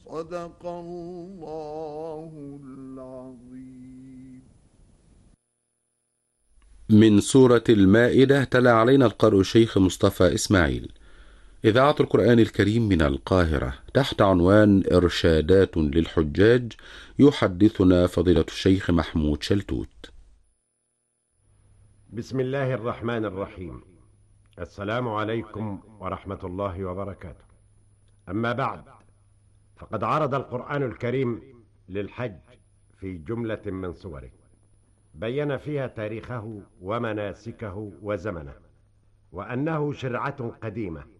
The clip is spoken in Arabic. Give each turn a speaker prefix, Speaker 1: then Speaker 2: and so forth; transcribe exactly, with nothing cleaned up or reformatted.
Speaker 1: صدق الله العظيم.
Speaker 2: من سورة المائدة تلا علينا القارئ الشيخ مصطفى إسماعيل. إذاعة القرآن الكريم من القاهرة تحت عنوان إرشادات للحجاج، يحدثنا فضيلة الشيخ محمود شلتوت.
Speaker 3: بسم الله الرحمن الرحيم. السلام عليكم ورحمة الله وبركاته. أما بعد، فقد عرض القرآن الكريم للحج في جملة من صوره بين فيها تاريخه ومناسكه وزمنه، وأنه شرعة قديمة